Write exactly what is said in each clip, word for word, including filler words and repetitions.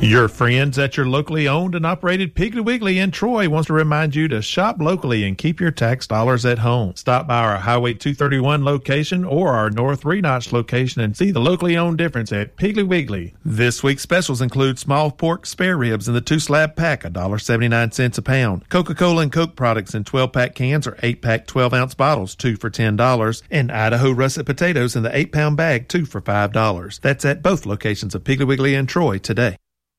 Your friends at your locally owned and operated Piggly Wiggly in Troy wants to remind you to shop locally and keep your tax dollars at home. Stop by our Highway two thirty-one location or our North Three Notch location and see the locally owned difference at Piggly Wiggly. This week's specials include small pork spare ribs in the two-slab pack, one dollar and seventy-nine cents a pound. Coca-Cola and Coke products in twelve-pack cans or eight-pack twelve-ounce bottles, two for ten dollars. And Idaho russet potatoes in the eight-pound bag, two for five dollars. That's at both locations of Piggly Wiggly in Troy today.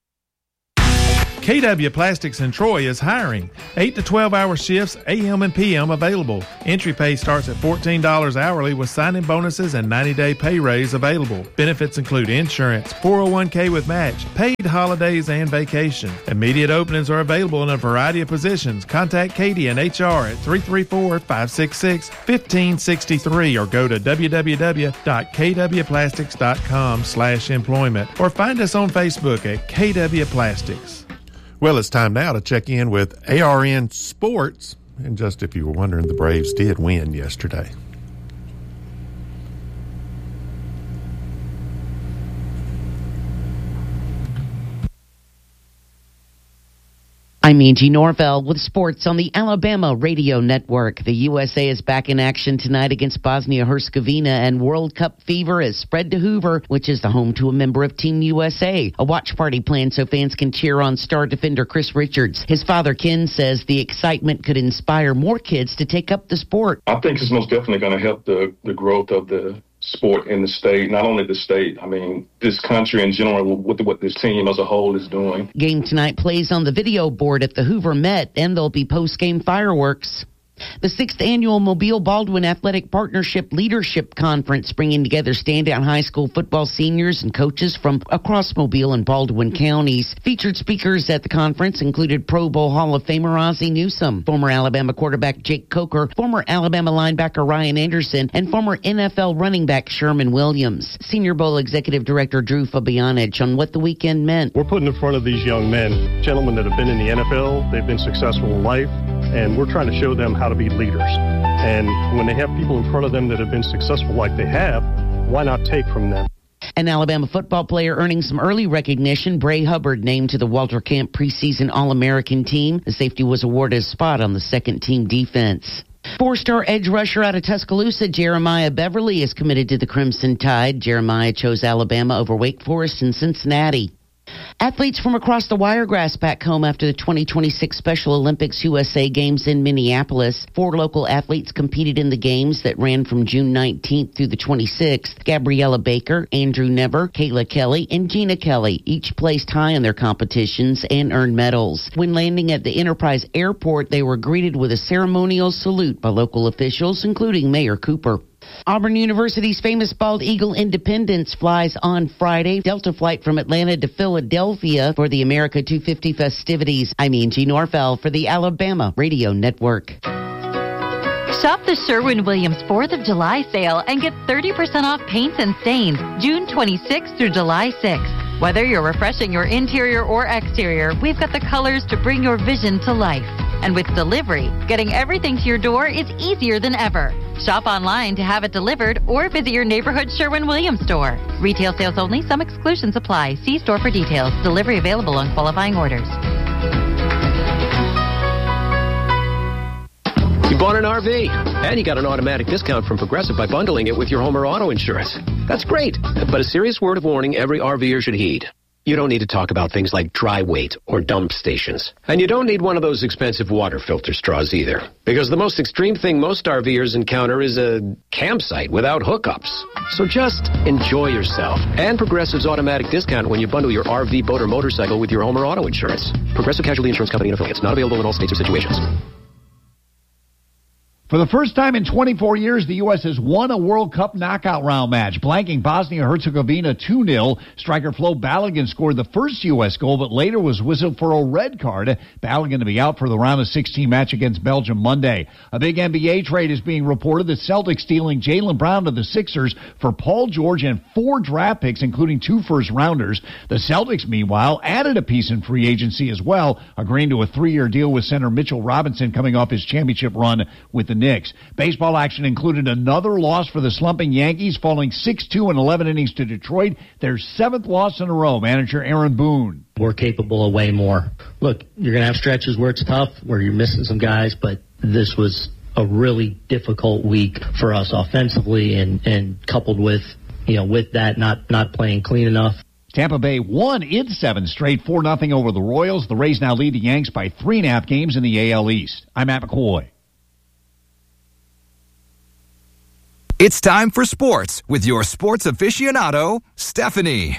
K W Plastics in Troy is hiring. eight to twelve hour shifts, A M and P M available. Entry pay starts at fourteen dollars hourly with sign-in bonuses and ninety day pay raise available. Benefits include insurance, four oh one k with match, paid holidays, and vacation. Immediate openings are available in a variety of positions. Contact Katie and H R at three three four, five six six, one five six three or go to w w w dot k w plastics dot com slash employment or find us on Facebook at K W Plastics. Well, it's time now to check in with A R N Sports. And just if you were wondering, the Braves did win yesterday. I'm Angie Norvell with sports on the Alabama Radio Network. The U S A is back in action tonight against Bosnia-Herzegovina, and World Cup fever has spread to Hoover, which is the home to a member of Team U S A. A watch party planned so fans can cheer on star defender Chris Richards. His father, Ken, says the excitement could inspire more kids to take up the sport. I think it's most definitely going to help the, the growth of the sport in the state, not only the state, I mean, this country in general, with what this team as a whole is doing. Game tonight plays on the video board at the Hoover Met, and there'll be post-game fireworks. The sixth annual Mobile Baldwin Athletic Partnership Leadership Conference, bringing together standout high school football seniors and coaches from across Mobile and Baldwin counties. Featured speakers at the conference included Pro Bowl Hall of Famer Ozzie Newsome, former Alabama quarterback Jake Coker, former Alabama linebacker Ryan Anderson, and former N F L running back Sherman Williams. Senior Bowl Executive Director Drew Fabianich on what the weekend meant. We're putting in front of these young men, gentlemen that have been in the N F L, they've been successful in life, and we're trying to show them how to be leaders. And when they have people in front of them that have been successful like they have, why not take from them? An Alabama football player earning some early recognition, Bray Hubbard named to the Walter Camp preseason All-American team. The safety was awarded a spot on the second team defense. Four-star edge rusher out of Tuscaloosa, Jeremiah Beverly, is committed to the Crimson Tide. Jeremiah chose Alabama over Wake Forest and Cincinnati. Athletes from across the Wiregrass back home after the twenty twenty-six Special Olympics U S A Games in Minneapolis. Four local athletes competed in the games that ran from June nineteenth through the twenty-sixth. Gabriella Baker, Andrew Never, Kayla Kelly, and Gina Kelly each placed high in their competitions and earned medals. When landing at the Enterprise Airport, they were greeted with a ceremonial salute by local officials, including Mayor Cooper. Auburn University's famous Bald Eagle Independence flies on Friday. Delta flight from Atlanta to Philadelphia for the America two fifty festivities. I'm Angie Norfeld for the Alabama Radio Network. Shop the Sherwin-Williams fourth of July sale and get thirty percent off paints and stains June twenty-sixth through July sixth. Whether you're refreshing your interior or exterior, we've got the colors to bring your vision to life. And with delivery, getting everything to your door is easier than ever. Shop online to have it delivered or visit your neighborhood Sherwin-Williams store. Retail sales only. Some exclusions apply. See store for details. Delivery available on qualifying orders. You bought an R V, and you got an automatic discount from Progressive by bundling it with your home or auto insurance. That's great, but a serious word of warning every RVer should heed. You don't need to talk about things like dry weight or dump stations. And you don't need one of those expensive water filter straws either. Because the most extreme thing most RVers encounter is a campsite without hookups. So just enjoy yourself. And Progressive's automatic discount when you bundle your R V, boat, or motorcycle with your home or auto insurance. Progressive Casualty Insurance Company and affiliates. Not available in all states or situations. For the first time in twenty-four years, the U S has won a World Cup knockout round match, blanking Bosnia-Herzegovina two nil. Striker Flo Balogun scored the first U S goal, but later was whistled for a red card. Balogun to be out for the round of sixteen match against Belgium Monday. A big N B A trade is being reported. The Celtics dealing Jaylen Brown to the Sixers for Paul George and four draft picks, including two first-rounders. The Celtics, meanwhile, added a piece in free agency as well, agreeing to a three-year deal with center Mitchell Robinson coming off his championship run with the Knicks. Baseball action included another loss for the slumping Yankees, falling six two in eleven innings to Detroit, their seventh loss in a row. Manager Aaron Boone. We're capable of way more. Look, you're going to have stretches where it's tough, where you're missing some guys, but this was a really difficult week for us offensively, and, and coupled with, you know, with that not, not playing clean enough. Tampa Bay won its seven straight, four nothing over the Royals. The Rays now lead the Yanks by three and a half games in the A L East. I'm Matt McCoy. It's time for sports with your sports aficionado, Stephanie.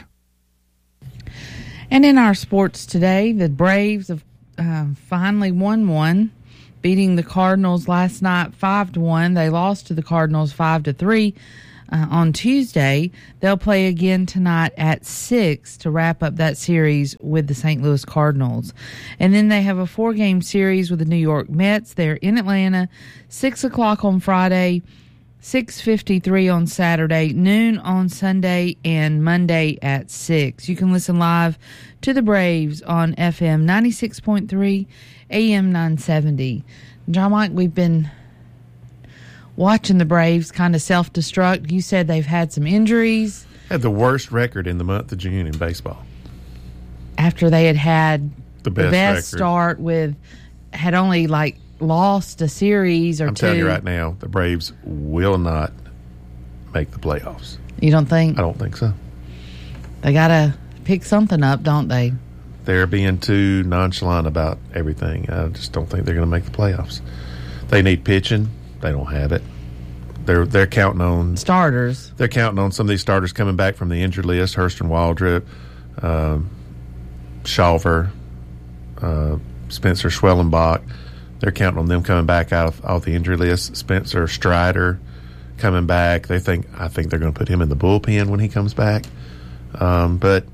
And in our sports today, the Braves have uh, finally won one, beating the Cardinals last night five to one. They lost to the Cardinals five to three. Uh, on Tuesday. They'll play again tonight at six to wrap up that series with the Saint Louis Cardinals. And then they have a four-game series with the New York Mets. They're in Atlanta, six o'clock on Friday, six fifty-three on Saturday, noon on Sunday, and Monday at six. You can listen live to the Braves on F M ninety-six point three, A M nine seventy. John Mike, we've been watching the Braves kind of self-destruct. You said they've had some injuries. Had the worst record in the month of June in baseball. After they had had the best, the best start with, had only like lost a series or I'm two. telling you right now, the Braves will not make the playoffs. You don't think? I don't think so. They got to pick something up, don't they? They're being too nonchalant about everything. I just don't think they're going to make the playoffs. They need pitching. They don't have it. They're they're counting on starters. They're counting on some of these starters coming back from the injured list. Hurston Waldrop, um, Shawver, uh, Spencer Schwellenbach. They're counting on them coming back out of, off the injury list. Spencer Strider coming back. They think I think they're going to put him in the bullpen when he comes back. Um, but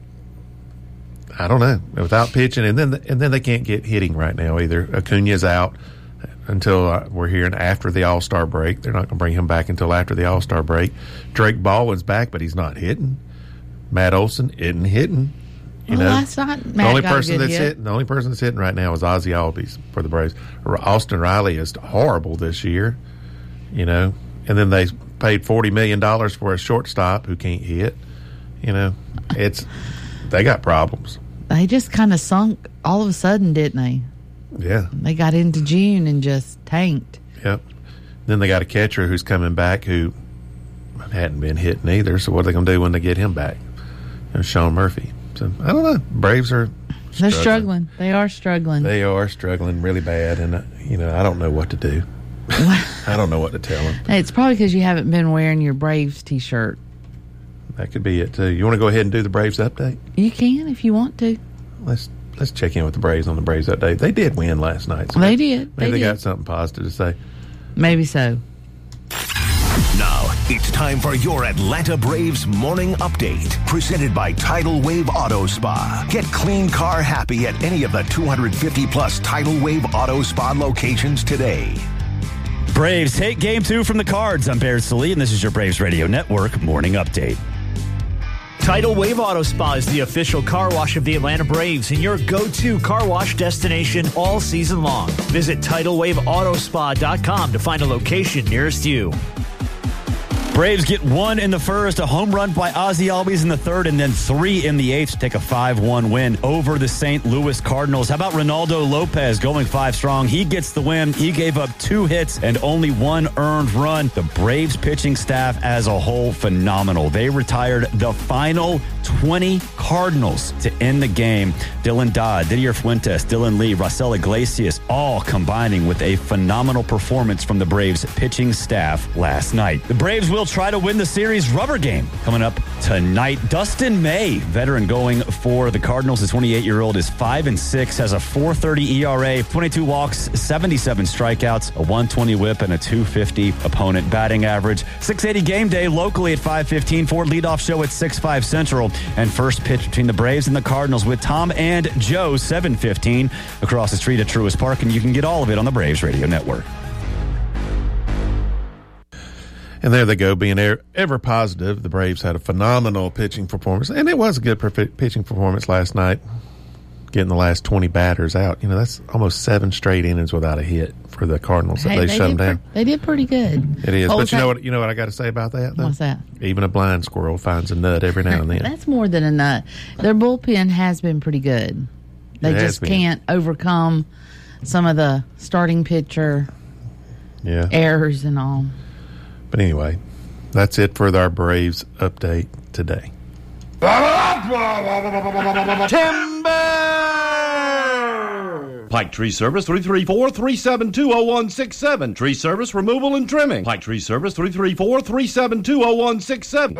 I don't know. Without pitching, and then and then they can't get hitting right now either. Acuna's out until uh, we're hearing after the All-Star break. They're not going to bring him back until after the All-Star break. Drake Baldwin's back, but he's not hitting. Matt Olson isn't hitting. You well, know, that's not Matt the only got a person good that's hit. hitting. The only person that's hitting right now is Ozzie Albies for the Braves. Austin Riley is horrible this year. You know, and then they paid forty million dollars for a shortstop who can't hit. You know, it's they got problems. They just kind of sunk all of a sudden, didn't they? Yeah. They got into June and just tanked. Yep. Then they got a catcher who's coming back who hadn't been hitting either. So what are they going to do when they get him back? You know, Sean Murphy. So I don't know. Braves are struggling. They're struggling. They are struggling. They are struggling really bad. And, uh, you know, I don't know what to do. I don't know what to tell them. It's probably because you haven't been wearing your Braves T-shirt. That could be it, too. You want to go ahead and do the Braves update? You can if you want to. Let's let's check in with the Braves on the Braves update. They did win last night. So they did. Maybe they, they did. got something positive to say. Maybe so. Now, it's time for your Atlanta Braves morning update. Presented by Tidal Wave Auto Spa. Get clean car happy at any of the two hundred fifty plus Tidal Wave Auto Spa locations today. Braves take game two from the Cards. I'm Barrett Salee, and this is your Braves Radio Network morning update. Tidal Wave Auto Spa is the official car wash of the Atlanta Braves and your go-to car wash destination all season long. Visit tidal wave auto spa dot com to find a location nearest you. Braves get one in the first, a home run by Ozzie Albies in the third, and then three in the eighth to take a five one win over the Saint Louis Cardinals. How about Ronaldo Lopez going five strong? He gets the win. He gave up two hits and only one earned run. The Braves pitching staff as a whole, phenomenal. They retired the final twenty Cardinals to end the game. Dylan Dodd, Didier Fuentes, Dylan Lee, Raisel Iglesias, all combining with a phenomenal performance from the Braves pitching staff last night. The Braves will try to win the series rubber game coming up tonight. Dustin May, veteran going for the Cardinals. The twenty-eight-year-old is five and six, has a four thirty E R A, twenty-two walks, seventy-seven strikeouts, a one twenty whip, and a two fifty opponent batting average. six eighty game day locally at five fifteen. Ford leadoff show at six five Central. And first pitch between the Braves and the Cardinals with Tom and Joe, seven fifteen across the street at Truist Park. And you can get all of it on the Braves Radio Network. And there they go, being ever positive. The Braves had a phenomenal pitching performance, and it was a good pitching performance last night. getting the last twenty batters out. You know, that's almost seven straight innings without a hit for the Cardinals. Hey, they, they shut them down. Pre- they did pretty good. It is. What but you that? know what? You know what I got to say about that, though? What's that? Even a blind squirrel finds a nut every now and then. That's more than a nut. Their bullpen has been pretty good. They just been. can't overcome some of the starting pitcher yeah. errors and all. But anyway, that's it for our Braves update today. Timber! Pike Tree Service, three three four, three seven two, zero one six seven. Tree Service Removal and Trimming. Pike Tree Service, three three four, three seven two, zero one six seven.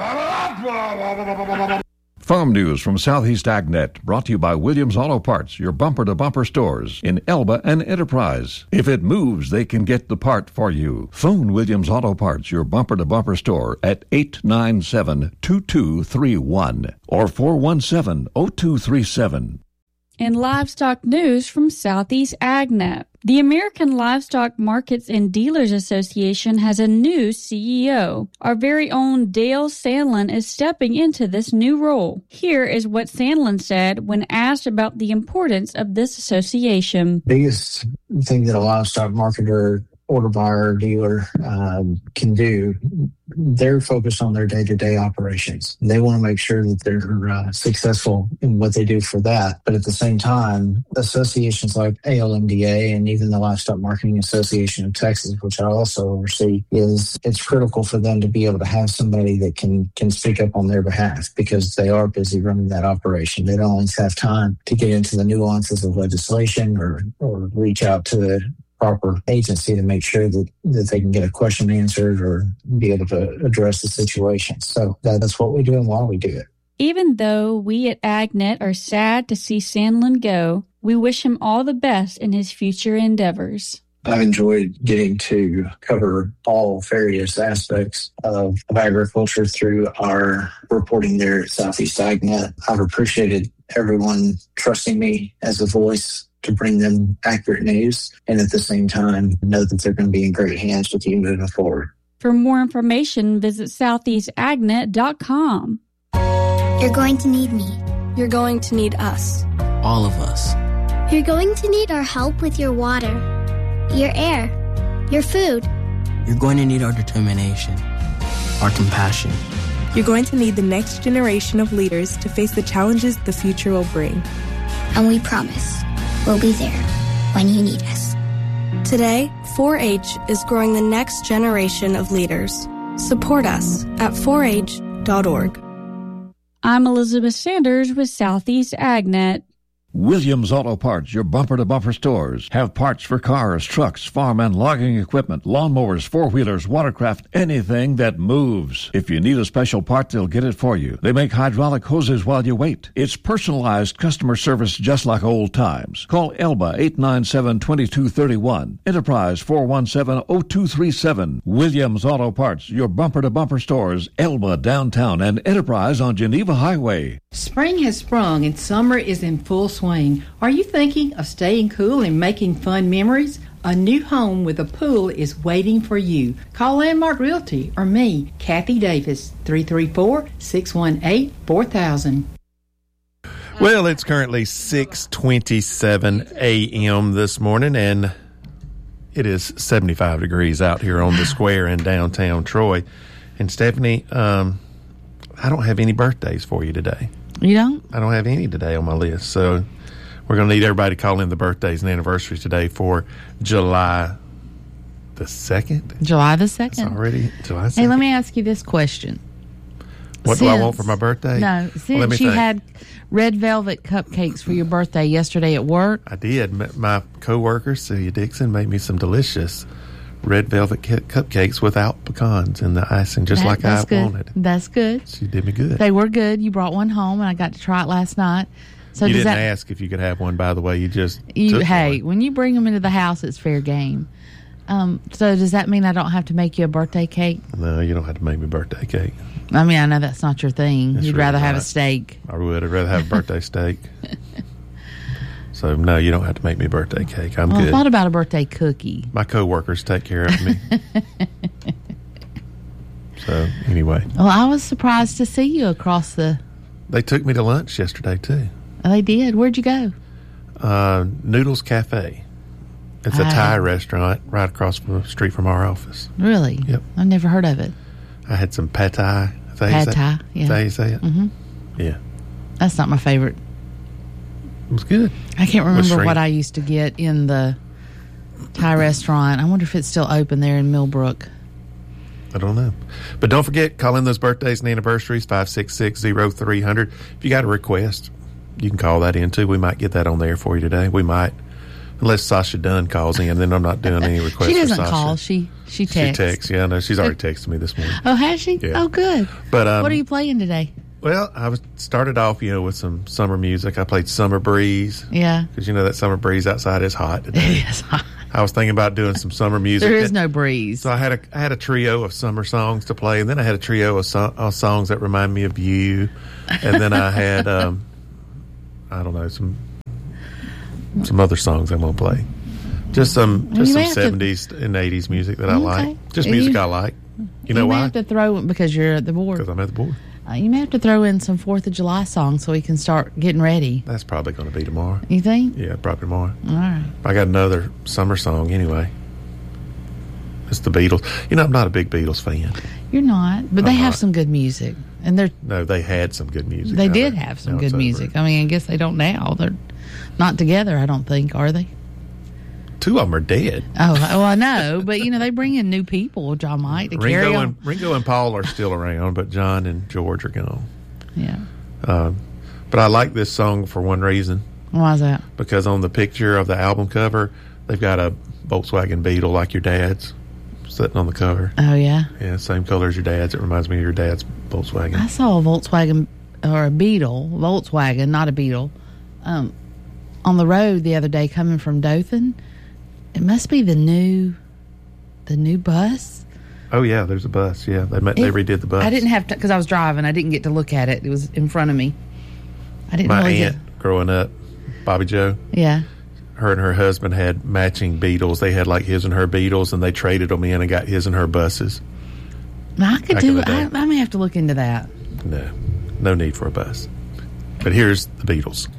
Farm news from Southeast AgNet, brought to you by Williams Auto Parts, your bumper-to-bumper stores in Elba and Enterprise. If it moves, they can get the part for you. Phone Williams Auto Parts, your bumper-to-bumper store, at eight nine seven, two two three one or four one seven, zero two three seven. In livestock news from Southeast AgNet, the American Livestock Markets and Dealers Association has a new C E O. Our very own Dale Sandlin is stepping into this new role. Here is what Sandlin said when asked about the importance of this association. The biggest thing that a livestock marketer, order buyer, dealer um, can do, they're focused on their day-to-day operations. They want to make sure that they're uh, successful in what they do for that. But at the same time, associations like A L M D A and even the Livestock Marketing Association of Texas, which I also oversee, is it's critical for them to be able to have somebody that can can speak up on their behalf, because they are busy running that operation. They don't always have time to get into the nuances of legislation or, or reach out to the proper agency to make sure that, that they can get a question answered or be able to address the situation. So that, that's what we do and why we do it. Even though we at AgNet are sad to see Sandlin go, we wish him all the best in his future endeavors. I've enjoyed getting to cover all various aspects of, of agriculture through our reporting there at Southeast AgNet. I've appreciated everyone trusting me as a voice to bring them accurate news, and at the same time know that they're going to be in great hands with you moving forward. For more information, visit southeast agnet dot com. You're going to need me. You're going to need us. All of us. You're going to need our help with your water, your air, your food. You're going to need our determination, our compassion. You're going to need the next generation of leaders to face the challenges the future will bring. And we promise we'll be there when you need us. Today, four H is growing the next generation of leaders. Support us at four H dot org. I'm Elizabeth Sanders with Southeast AgNet. Williams Auto Parts, your bumper-to-bumper stores, have parts for cars, trucks, farm and logging equipment, lawnmowers, four-wheelers, watercraft, anything that moves. If you need a special part, they'll get it for you. They make hydraulic hoses while you wait. It's personalized customer service just like old times. Call Elba eight nine seven, two two three one, Enterprise four one seven, zero two three seven. Williams Auto Parts, your bumper-to-bumper stores, Elba downtown and Enterprise on Geneva Highway. Spring has sprung and summer is in full swing. Are you thinking of staying cool and making fun memories? A new home with a pool is waiting for you. Call Landmark Realty or me, Kathy Davis, three three four, six one eight, four thousand. Well, it's currently six twenty-seven a.m. this morning, and it is seventy-five degrees out here on the square in downtown Troy. And Stephanie, um, I don't have any birthdays for you today. You don't? I don't have any today on my list. So we're going to need everybody to call in the birthdays and anniversaries today for July the second. July the second. It's already July second. Hey, let me ask you this question. What since, do I want for my birthday? No, since well, you think. had red velvet cupcakes for your birthday yesterday at work. I did. My co-worker, Celia Dixon, made me some delicious red velvet cupcakes without pecans in the icing, just that, like I good. wanted. That's good. She did me good. They were good. You brought one home, and I got to try it last night. So you does didn't that, ask if you could have one, by the way. You just you, took Hey, one. When you bring them into the house, it's fair game. Um, so does that mean I don't have to make you a birthday cake? No, you don't have to make me a birthday cake. I mean, I know that's not your thing. That's You'd really rather have not. a steak. I would. I'd rather have a birthday steak. So, no, you don't have to make me a birthday cake. I'm well, good. I thought about a birthday cookie. My co-workers take care of me. So, anyway. Well, I was surprised to see you across the... They took me to lunch yesterday, too. Oh, they did? Where'd you go? Uh, Noodles Cafe. It's a Ah. Thai restaurant right across from the street from our office. Really? Yep. I've never heard of it. I had some pad thai. Is that how you Pad say it? thai, yeah. Is that how you say it? Mm-hmm. Yeah. That's not my favorite. It was good. I can't With remember shrimp. what I used to get in the Thai restaurant. I wonder if it's still open there in Millbrook. I don't know. But don't forget, call in those birthdays and anniversaries, five six six, zero three zero zero. If you got a request, you can call that in too. We might get that on there for you today. We might. Unless Sasha Dunn calls in, then I'm not doing any requests She doesn't for Sasha. call. She she She texts. texts. Yeah, I know. She's already texted me this morning. Oh, has she? Yeah. Oh, good. But, um, what are you playing today? Well, I was started off, you know, with some summer music. I played Summer Breeze. Yeah. Because, you know, that summer breeze outside is hot today. It is hot. I was thinking about doing some summer music. There is no breeze. So I had a I had a trio of summer songs to play, and then I had a trio of, so, of songs that remind me of you, and then I had um, I don't know some some other songs I'm gonna play. Just some Well, just you some may have to- seventies and eighties music that I Okay. like. Just You- music I like. You know may why? have to throw because you're at the board. Because I'm at the board. Uh, you may have to throw in some Fourth of July songs so we can start getting ready. That's probably going to be tomorrow. You think? Yeah, probably tomorrow. All right. I got another summer song anyway. It's the Beatles. You know, I'm not a big Beatles fan. You're not, but they I'm have not. some good music, and they're No, they had some good music. they Now did they're- have some now it's good over. music. I mean, I guess they don't now. They're not together. I don't think, are they? Two of them are dead. Oh, well, I know, but you know they bring in new people. John Mike to carry Ringo on. and Ringo and Paul are still around, but John and George are gone. Yeah. Um, but I like this song for one reason. Why is that? Because on the picture of the album cover, they've got a Volkswagen Beetle like your dad's sitting on the cover. Oh yeah. Yeah, same color as your dad's. It reminds me of your dad's Volkswagen. I saw a Volkswagen or a Beetle, Volkswagen, not a Beetle, um, on the road the other day coming from Dothan. It must be the new, the new bus. Oh yeah, there's a bus. Yeah, they ma- they It- redid the bus. I didn't have to because I was driving. I didn't get to look at it. It was in front of me. I didn't My really aunt growing up, Bobby Joe. get. Yeah. Her and her husband had matching Beetles. They had like his and her Beetles, and they traded them in and got his and her buses. I could Back in do. the day. I, I may have to look into that. No, no need for a bus. But here's the Beatles.